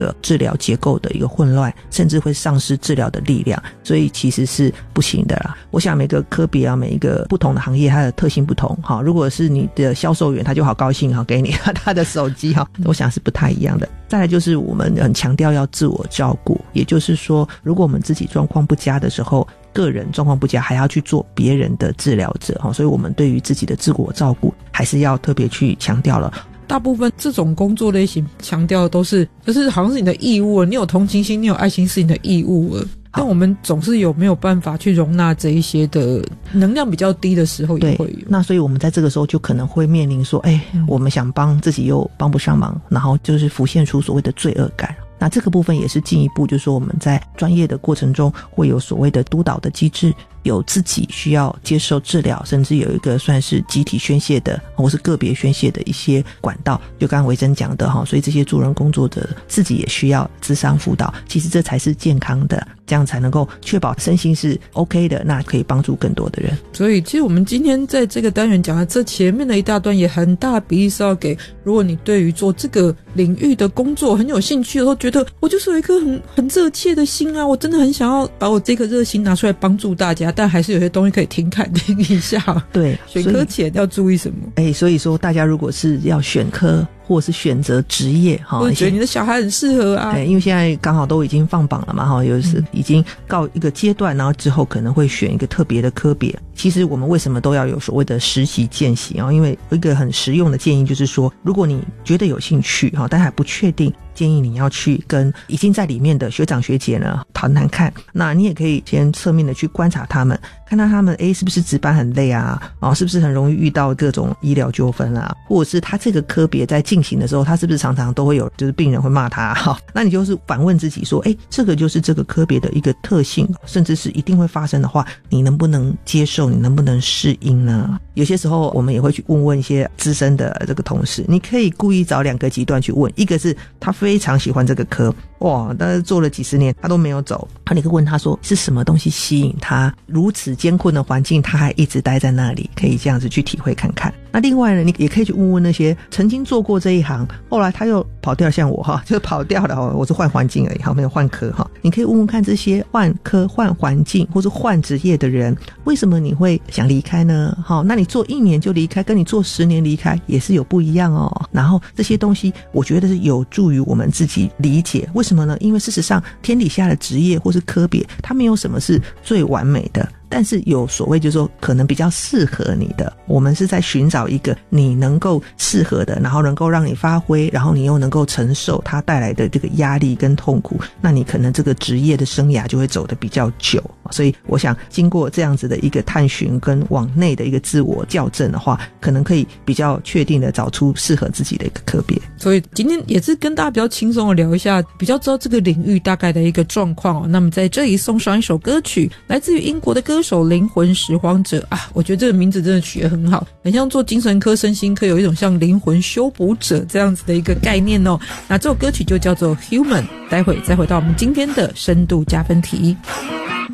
治疗结构的一个混乱，甚至会丧失治疗的力量，所以其实是不行的啦。我想每个科别啊，每一个不同的行业它的特性不同，如果是你的销售员他就好高兴给你他的手机我想是不太一样的。再来就是我们很强调要自我照顾，也就是说如果我们自己状况不佳的时候，个人状况不佳还要去做别人的治疗者，所以我们对于自己的自我照顾还是要特别去强调了。 大部分这种工作类型强调的都是就是好像是你的义务了，你有同情心你有爱心是你的义务了，但我们总是有没有办法去容纳这一些的能量比较低的时候也会有。 那所以我们在这个时候就可能会面临说我们想帮自己又帮不上忙，然后就是浮现出所谓的罪恶感。那这个部分也是进一步就是说我们在专业的过程中会有所谓的督导的机制，有自己需要接受治疗，甚至有一个算是集体宣泄的或是个别宣泄的一些管道，就刚刚维珍讲的所以这些助人工作者自己也需要咨商辅导，其实这才是健康的，这样才能够确保身心是 OK 的，那可以帮助更多的人。 所以其实我们今天在这个单元讲的这前面的一大段也很大比例是要给如果你对于做这个领域的工作很有兴趣的时候，觉得我就是有一颗很热切的心啊，我真的很想要把我这颗热心拿出来帮助大家，但还是有些东西可以听一下。 对， 选科前要注意什么？ 所以说大家如果是要选科或是选择职业我觉得你的小孩很适合啊， 因为现在刚好都已经放榜了嘛有时已经告一个阶段，然后之后可能会选一个特别的科别。其实我们为什么都要有所谓的实习见习因为一个很实用的建议就是说，如果你觉得有兴趣但还不确定，建议你要去跟已经在里面的学长学姐呢谈谈看。那你也可以先侧面的去观察他们，看到他们是不是值班很累啊是不是很容易遇到各种医疗纠纷啊，或者是他这个科别在进行的时候，他是不是常常都会有就是病人会骂他那你就是反问自己说这个就是这个科别的一个特性，甚至是一定会发生的话，你能不能接受，你能不能适应呢？有些时候我们也会去问一些资深的这个同事，你可以故意找两个极端去问，一个是他非常喜欢这个科但是做了几十年他都没有走，你可以问他说是什么东西吸引他，如此艰困的环境他还一直待在那里，可以这样子去体会看看。那另外呢，你也可以去问问那些曾经做过这一行后来他又跑掉，像我就是跑掉了我是换环境而已没有换科你可以问问看这些换科换环境或是换职业的人，为什么你会想离开呢那你做1年就离开跟你做10年离开也是有不一样然后这些东西我觉得是有助于我们自己理解，为什么呢？因为事实上天底下的职业或是科别它没有什么是最完美的，但是有所谓就是说可能比较适合你的，我们是在寻找一个你能够适合的，然后能够让你发挥，然后你又能够承受它带来的这个压力跟痛苦，那你可能这个职业的生涯就会走得比较久。所以我想经过这样子的一个探寻跟往内的一个自我校正的话，可能可以比较确定的找出适合自己的一个科别。 所以今天也是跟大家比较轻松的聊一下，比较知道这个领域大概的一个状况那么在这里送上一首歌曲，来自于英国的歌手灵魂拾荒者我觉得这个名字真的取得很好，很像做精神科身心科有一种像灵魂修补者这样子的一个概念那这首歌曲就叫做 Human。 待会再回到我们今天的深度加分题。